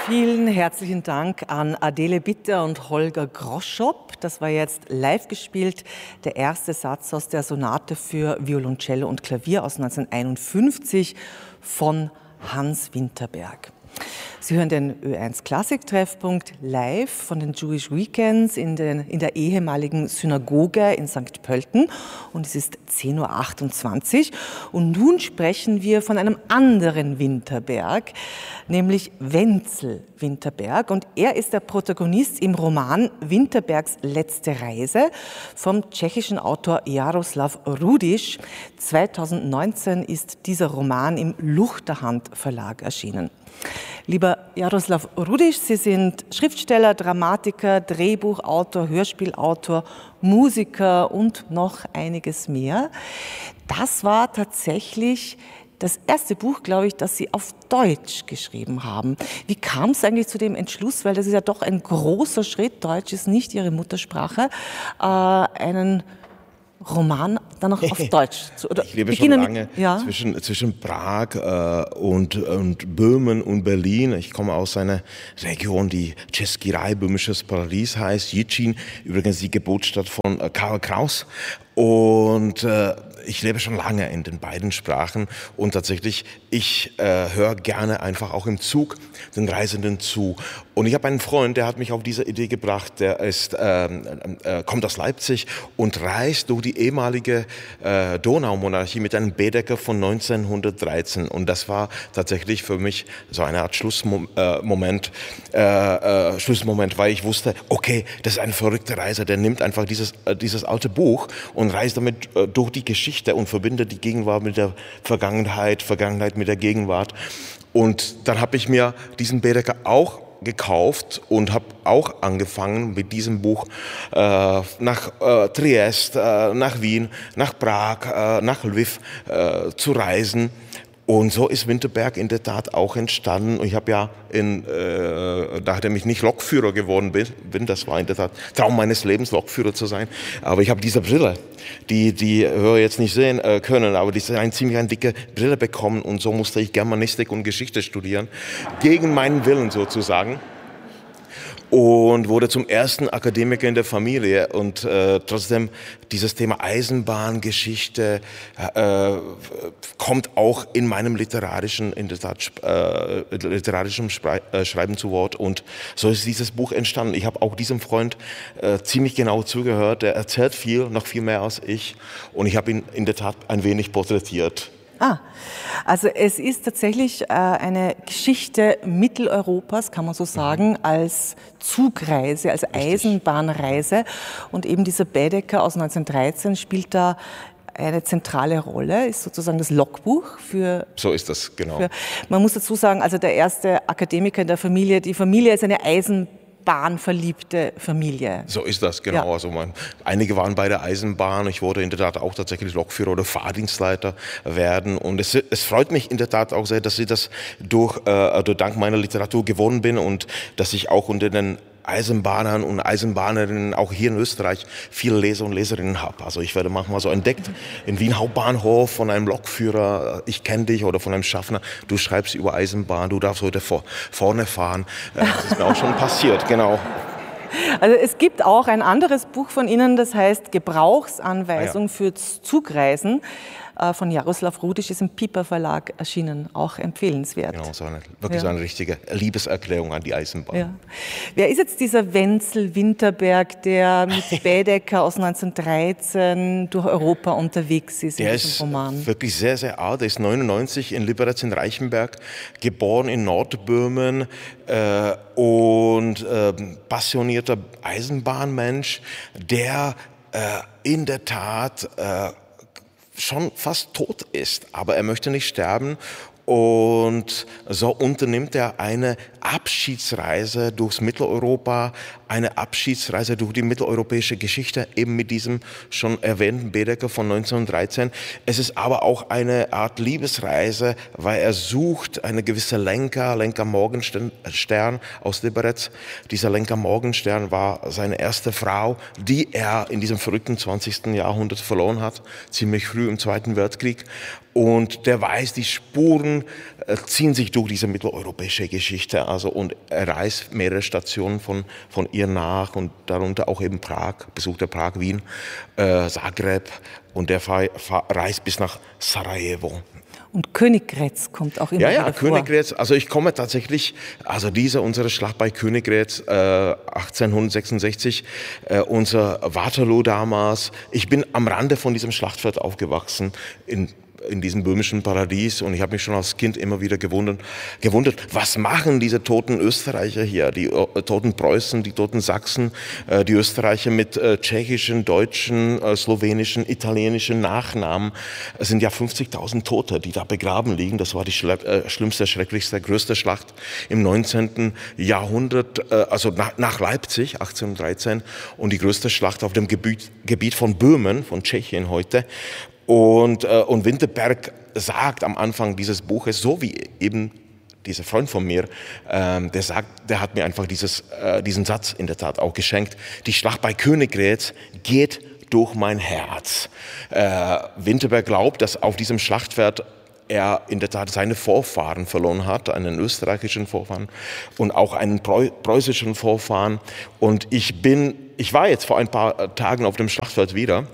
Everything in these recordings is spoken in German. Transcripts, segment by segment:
Vielen herzlichen Dank an Adele Bitter und Holger Groschop. Das war jetzt live gespielt, der erste Satz aus der Sonate für Violoncello und Klavier aus 1951 von Hans Winterberg. Sie hören den Ö1 Klassik-Treffpunkt live von den Jewish Weekends in der ehemaligen Synagoge in St. Pölten und es ist 10.28 Uhr und nun sprechen wir von einem anderen Winterberg, nämlich Wenzel Winterberg und er ist der Protagonist im Roman Winterbergs letzte Reise vom tschechischen Autor Jaroslav Rudiš. 2019 ist dieser Roman im Luchterhand Verlag erschienen. Lieber Jaroslav Rudiš, Sie sind Schriftsteller, Dramatiker, Drehbuchautor, Hörspielautor, Musiker und noch einiges mehr. Das war tatsächlich das erste Buch, glaube ich, das Sie auf Deutsch geschrieben haben. Wie kam es eigentlich zu dem Entschluss, weil das ist ja doch ein großer Schritt, Deutsch ist nicht Ihre Muttersprache, einen Roman dann auch auf Deutsch. Ich lebe schon lange zwischen Prag und Böhmen und Berlin. Ich komme aus einer Region, die Český ráj, böhmisches Paradies heißt, Jičín, übrigens die Geburtsstadt von Karl Kraus. Und ich lebe schon lange in den beiden Sprachen und tatsächlich, ich höre gerne einfach auch im Zug den Reisenden zu. Und ich habe einen Freund, der hat mich auf diese Idee gebracht, der kommt aus Leipzig und reist durch die ehemalige Donaumonarchie mit einem Baedeker von 1913. Und das war tatsächlich für mich so eine Art Schlussmoment, weil ich wusste, okay, das ist ein verrückter Reiser, der nimmt einfach dieses alte Buch und reist damit durch die Geschichte und verbindet die Gegenwart mit der Vergangenheit mit der Gegenwart. Und dann habe ich mir diesen Baedeker auch gekauft und habe auch angefangen mit diesem Buch nach Triest, nach Wien, nach Prag, nach Lviv zu reisen. Und so ist Winterberg in der Tat auch entstanden. Und ich habe ja, nachdem ich nicht Lokführer geworden bin, das war in der Tat Traum meines Lebens, Lokführer zu sein. Aber ich habe diese Brille, die Hörer jetzt nicht sehen können, aber die ist eine ziemlich dicke Brille bekommen. Und so musste ich Germanistik und Geschichte studieren, gegen meinen Willen sozusagen. Und wurde zum ersten Akademiker in der Familie und trotzdem dieses Thema Eisenbahngeschichte kommt auch in meinem literarischen Schreiben zu Wort und so ist dieses Buch entstanden. Ich habe auch diesem Freund ziemlich genau zugehört, der erzählt viel, noch viel mehr als ich und ich habe ihn in der Tat ein wenig porträtiert. Also es ist tatsächlich eine Geschichte Mitteleuropas, kann man so sagen, als Zugreise, als Eisenbahnreise. Und eben dieser Baedeker aus 1913 spielt da eine zentrale Rolle, ist sozusagen das Logbuch für... So ist das, genau. Man muss dazu sagen, also der erste Akademiker in der Familie, die Familie ist eine eisenbahnverliebte Familie. So ist das, genau. Ja. Also einige waren bei der Eisenbahn. Ich wollte in der Tat auch tatsächlich Lokführer oder Fahrdienstleiter werden. Und es freut mich in der Tat auch sehr, dass ich das dank meiner Literatur gewonnen bin und dass ich auch unter den Eisenbahnern und Eisenbahnerinnen auch hier in Österreich viele Leser und Leserinnen habe. Also ich werde manchmal so entdeckt in Wien Hauptbahnhof von einem Lokführer, ich kenne dich, oder von einem Schaffner, du schreibst über Eisenbahn, du darfst heute vorne fahren. Das ist mir auch schon passiert, genau. Also es gibt auch ein anderes Buch von Ihnen, das heißt Gebrauchsanweisung für Zugreisen von Jaroslav Rudiš, ist im Piper Verlag erschienen, auch empfehlenswert. Genau, wirklich so eine richtige Liebeserklärung an die Eisenbahn. Ja. Wer ist jetzt dieser Wenzel Winterberg, der mit Baedeker aus 1913 durch Europa unterwegs ist in diesem Roman? Der ist wirklich sehr, sehr alt. Er ist 99 in Liberec in Reichenberg, geboren in Nordböhmen und passionierter Eisenbahnmensch, der in der Tat schon fast tot ist, aber er möchte nicht sterben und so unternimmt er eine Abschiedsreise durchs Mitteleuropa, eine Abschiedsreise durch die mitteleuropäische Geschichte, eben mit diesem schon erwähnten Baedeker von 1913. Es ist aber auch eine Art Liebesreise, weil er sucht eine gewisse Lenker Morgenstern aus Liberec. Dieser Lenker Morgenstern war seine erste Frau, die er in diesem verrückten 20. Jahrhundert verloren hat, ziemlich früh im Zweiten Weltkrieg. Und der weiß, die Spuren ziehen sich durch diese mitteleuropäische Geschichte. Also, und er reist mehrere Stationen von ihr nach und darunter auch eben Prag, besuchte Prag, Wien, Zagreb und der reist bis nach Sarajevo. Und Königgrätz kommt auch immer wieder vor. Ja, Königgrätz. Also ich komme tatsächlich, also unsere Schlacht bei Königgrätz 1866, unser Waterloo damals. Ich bin am Rande von diesem Schlachtfeld aufgewachsen in diesem böhmischen Paradies und ich habe mich schon als Kind immer wieder gewundert, was machen diese toten Österreicher hier, die toten Preußen, die toten Sachsen, die Österreicher mit tschechischen, deutschen, slowenischen, italienischen Nachnamen. Es sind ja 50.000 Tote, die da begraben liegen. Das war die schlimmste, schrecklichste, größte Schlacht im 19. Jahrhundert, also nach Leipzig 1813 und die größte Schlacht auf dem Gebiet von Böhmen, von Tschechien heute. Und Winterberg sagt am Anfang dieses Buches, so wie eben dieser Freund von mir, der hat mir einfach diesen Satz in der Tat auch geschenkt. Die Schlacht bei Königgrätz geht durch mein Herz. Winterberg glaubt, dass auf diesem Schlachtfeld er in der Tat seine Vorfahren verloren hat, einen österreichischen Vorfahren und auch einen preußischen Vorfahren. Und ich war jetzt vor ein paar Tagen auf dem Schlachtfeld wieder.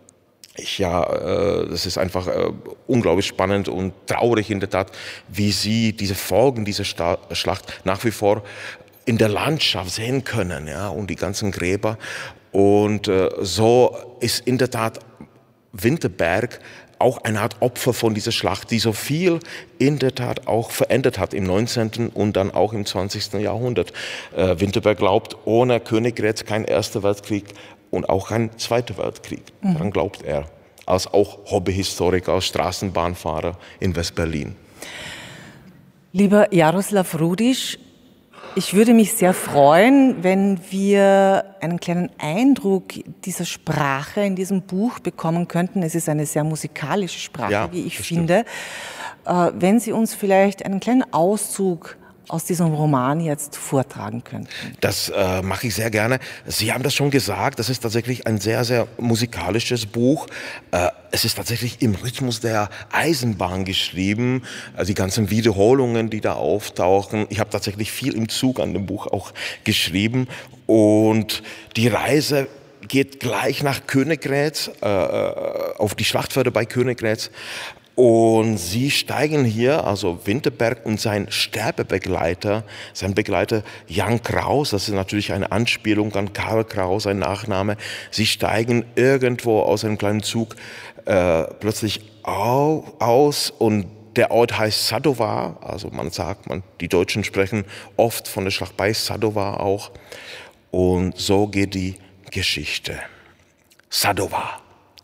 Das ist einfach unglaublich spannend und traurig in der Tat, wie Sie diese Folgen dieser Schlacht nach wie vor in der Landschaft sehen können, ja, und die ganzen Gräber. Und so ist in der Tat Winterberg auch eine Art Opfer von dieser Schlacht, die so viel in der Tat auch verändert hat im 19. und dann auch im 20. Jahrhundert. Winterberg glaubt, ohne Königgrätz kein Erster Weltkrieg und auch kein Zweiter Weltkrieg. Daran glaubt er, als auch Hobbyhistoriker, als Straßenbahnfahrer in West-Berlin. Lieber Jaroslav Rudisch, ich würde mich sehr freuen, wenn wir einen kleinen Eindruck dieser Sprache in diesem Buch bekommen könnten. Es ist eine sehr musikalische Sprache, wie ich finde. Wenn Sie uns vielleicht einen kleinen Auszug aus diesem Roman jetzt vortragen könnten. Das mache ich sehr gerne. Sie haben das schon gesagt, das ist tatsächlich ein sehr, sehr musikalisches Buch. Es ist tatsächlich im Rhythmus der Eisenbahn geschrieben, die ganzen Wiederholungen, die da auftauchen. Ich habe tatsächlich viel im Zug an dem Buch auch geschrieben und die Reise geht gleich nach Königgrätz, auf die Schlachtfelder bei Königgrätz. Und sie steigen hier, also Winterberg und sein Sterbebegleiter, sein Begleiter Jan Kraus, das ist natürlich eine Anspielung an Karl Kraus, sein Nachname. Sie steigen irgendwo aus einem kleinen Zug plötzlich aus und der Ort heißt Sadowa, also die Deutschen sprechen oft von der Schlacht bei Sadowa auch. Und so geht die Geschichte. Sadowa.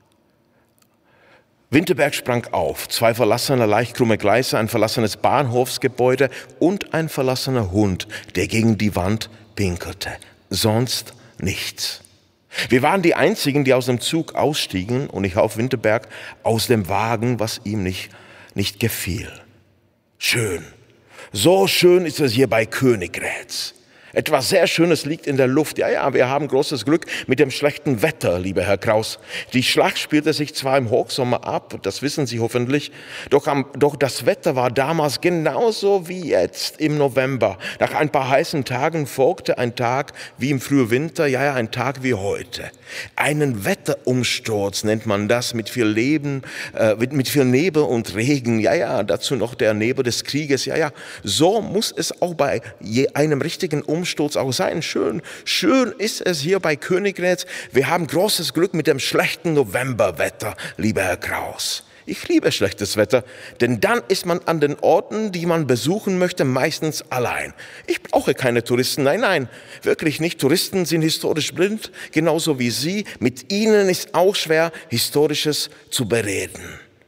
Winterberg sprang auf, 2 verlassene, leicht krumme Gleise, ein verlassenes Bahnhofsgebäude und ein verlassener Hund, der gegen die Wand pinkelte. Sonst nichts. Wir waren die Einzigen, die aus dem Zug ausstiegen und ich half Winterberg aus dem Wagen, was ihm nicht gefiel. Schön. So schön ist es hier bei Königgrätz. Etwas sehr Schönes liegt in der Luft. Ja, wir haben großes Glück mit dem schlechten Wetter, lieber Herr Kraus. Die Schlacht spielte sich zwar im Hochsommer ab, das wissen Sie hoffentlich, doch das Wetter war damals genauso wie jetzt im November. Nach ein paar heißen Tagen folgte ein Tag wie im Frühwinter, ein Tag wie heute. Einen Wetterumsturz nennt man das, mit viel Leben, mit viel Nebel und Regen. Dazu noch der Nebel des Krieges. So muss es auch bei einem richtigen Umsturz auch sein. Schön ist es hier bei Königgrätz. Wir haben großes Glück mit dem schlechten Novemberwetter, lieber Herr Kraus. Ich liebe schlechtes Wetter, denn dann ist man an den Orten, die man besuchen möchte, meistens allein. Ich brauche keine Touristen, nein, wirklich nicht. Touristen sind historisch blind, genauso wie Sie. Mit ihnen ist auch schwer, Historisches zu bereden.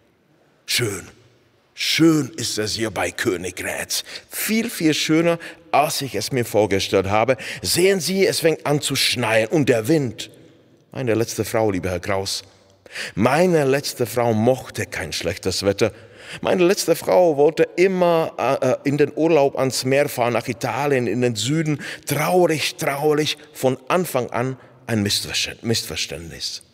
Schön ist es hier bei Königgrätz. Viel, viel schöner, als ich es mir vorgestellt habe. Sehen Sie, es fängt an zu schneien und der Wind. Meine letzte Frau, lieber Herr Kraus. Meine letzte Frau mochte kein schlechtes Wetter. Meine letzte Frau wollte immer in den Urlaub ans Meer fahren, nach Italien, in den Süden. Traurig, von Anfang an ein Missverständnis.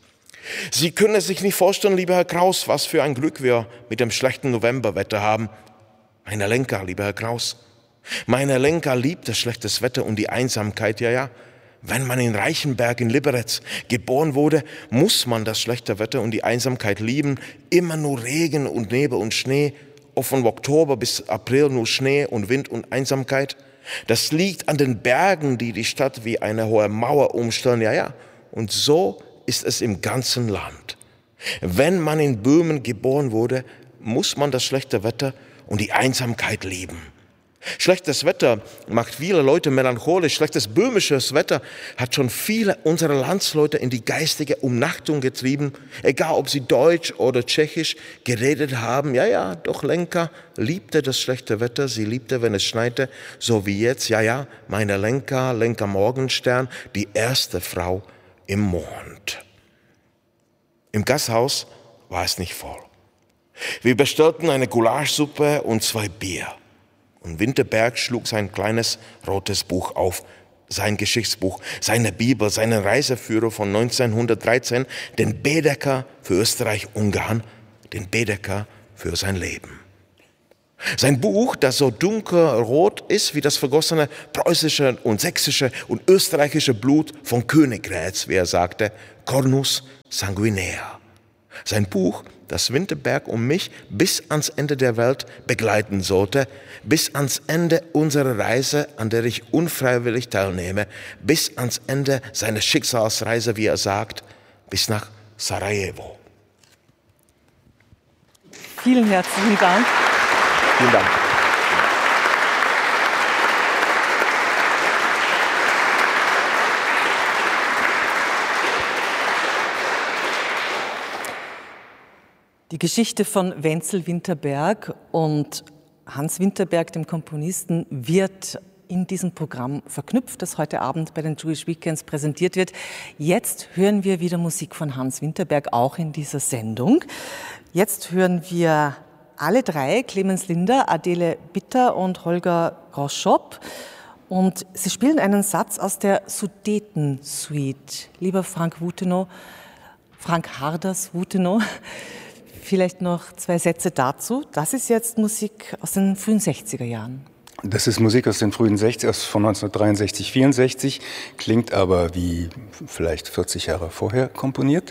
Sie können sich nicht vorstellen, lieber Herr Kraus, was für ein Glück wir mit dem schlechten Novemberwetter haben. Meine Lenka, lieber Herr Kraus, meine Lenka liebt das schlechte Wetter und die Einsamkeit, ja. Wenn man in Reichenberg in Liberec geboren wurde, muss man das schlechte Wetter und die Einsamkeit lieben. Immer nur Regen und Nebel und Schnee, auch von Oktober bis April nur Schnee und Wind und Einsamkeit. Das liegt an den Bergen, die die Stadt wie eine hohe Mauer umstellen, ja. Und so ist es im ganzen Land. Wenn man in Böhmen geboren wurde, muss man das schlechte Wetter und die Einsamkeit lieben. Schlechtes Wetter macht viele Leute melancholisch. Schlechtes böhmisches Wetter hat schon viele unserer Landsleute in die geistige Umnachtung getrieben. Egal, ob sie Deutsch oder Tschechisch geredet haben. Ja, doch Lenka liebte das schlechte Wetter. Sie liebte, wenn es schneite, so wie jetzt. Ja, meine Lenka, Lenka Morgenstern, die erste Frau im Mond. Im Gasthaus war es nicht voll. Wir bestellten eine Gulaschsuppe und 2 Bier. Und Winterberg schlug sein kleines rotes Buch auf, sein Geschichtsbuch, seine Bibel, seinen Reiseführer von 1913, den Baedeker für Österreich-Ungarn, den Baedeker für sein Leben. Sein Buch, das so dunkelrot ist wie das vergossene preußische und sächsische und österreichische Blut von Königgrätz, wie er sagte, Cornus sanguinea. Sein Buch, das Winterberg und mich bis ans Ende der Welt begleiten sollte, bis ans Ende unserer Reise, an der ich unfreiwillig teilnehme, bis ans Ende seiner Schicksalsreise, wie er sagt, bis nach Sarajevo. Vielen herzlichen Dank. Vielen Dank. Die Geschichte von Wenzel Winterberg und Hans Winterberg, dem Komponisten, wird in diesem Programm verknüpft, das heute Abend bei den Jewish Weekends präsentiert wird. Jetzt hören wir wieder Musik von Hans Winterberg, auch in dieser Sendung. Jetzt hören wir alle 3, Clemens Linder, Adele Bitter und Holger Groschop. Und sie spielen einen Satz aus der Sudeten-Suite. Lieber Frank Harders-Wutenow, vielleicht noch 2 Sätze dazu. Das ist jetzt Musik aus den frühen 60er Jahren. Das ist Musik aus den frühen 60er, von 1963, 64, klingt aber wie vielleicht 40 Jahre vorher komponiert,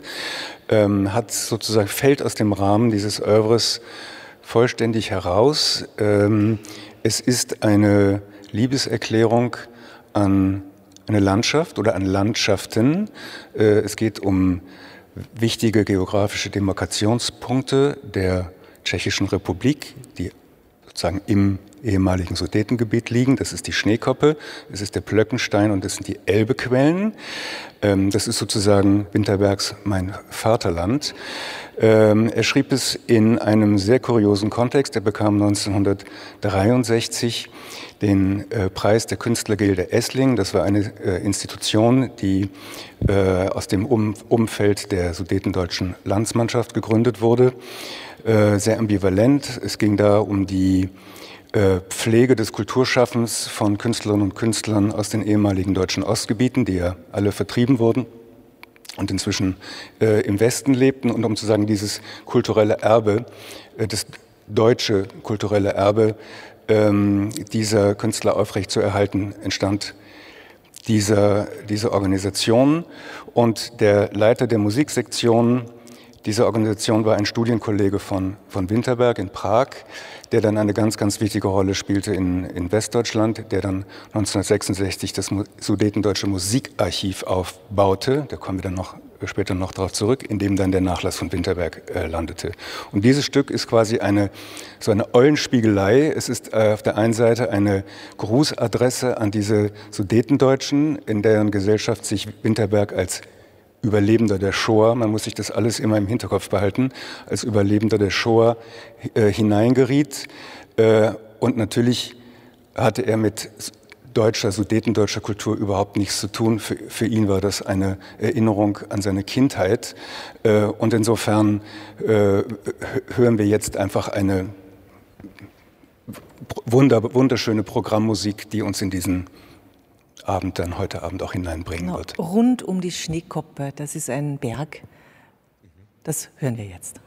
fällt aus dem Rahmen dieses Oeuvres vollständig heraus. Es ist eine Liebeserklärung an eine Landschaft oder an Landschaften. Es geht um wichtige geografische Demarkationspunkte der Tschechischen Republik, die sozusagen im ehemaligen Sudetengebiet liegen. Das ist die Schneekoppe, es ist der Plöckenstein und das sind die Elbequellen. Das ist sozusagen Winterbergs Mein Vaterland. Er schrieb es in einem sehr kuriosen Kontext. Er bekam 1963 den Preis der Künstlergilde Essling. Das war eine Institution, die aus dem Umfeld der sudetendeutschen Landsmannschaft gegründet wurde. Sehr ambivalent. Es ging da um die Pflege des Kulturschaffens von Künstlerinnen und Künstlern aus den ehemaligen deutschen Ostgebieten, die ja alle vertrieben wurden und inzwischen im Westen lebten. Und um zu sagen, dieses kulturelle Erbe, das deutsche kulturelle Erbe dieser Künstler aufrechtzuerhalten, entstand diese Organisation. Und der Leiter der Musiksektion dieser Organisation war ein Studienkollege von Winterberg in Prag, der dann eine ganz, ganz wichtige Rolle spielte in Westdeutschland, der dann 1966 das Sudetendeutsche Musikarchiv aufbaute. Da kommen wir dann später noch darauf zurück, in dem dann der Nachlass von Winterberg landete. Und dieses Stück ist quasi eine Eulenspiegelei. Es ist auf der einen Seite eine Grußadresse an diese Sudetendeutschen, in deren Gesellschaft sich Winterberg als Überlebender der Shoah, man muss sich das alles immer im Hinterkopf behalten, als Überlebender der Shoah hineingeriet. Und natürlich hatte er mit sudetendeutscher Kultur überhaupt nichts zu tun. Für ihn war das eine Erinnerung an seine Kindheit. Und insofern hören wir jetzt einfach eine wunderschöne Programmmusik, die uns in diesen Abend dann heute Abend auch hineinbringen wird. Rund um die Schneekoppe, das ist ein Berg, Das hören wir jetzt.